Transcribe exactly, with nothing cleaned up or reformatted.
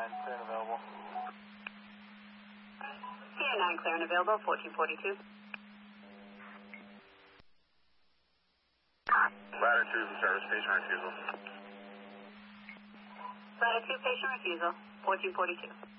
nine, clear and available. C A nine, clear and available, fourteen forty-two. Ladder two from service, patient refusal. Ladder two, patient refusal, fourteen forty-two.